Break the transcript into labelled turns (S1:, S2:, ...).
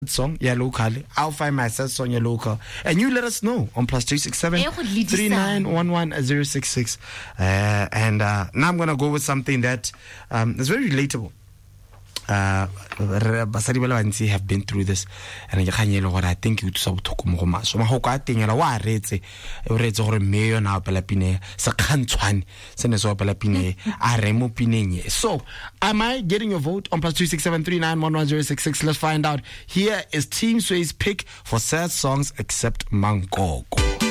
S1: song, yeah, locally. I'll find my sad song, yeah, local. And you let us know on +267 3911 066. And now I'm going to go with something that is very relatable. Basadi ba bantsi have been through this, and I think you to talk mo ma so ma go ka tengela wa retse o retse gore meyo na opela pine sa khantshwane se ne so opela pine a re mo pineng. So am I getting your vote on +267 3911 066? Let's find out. Here is Team Sway's pick for sad songs except Mangoko.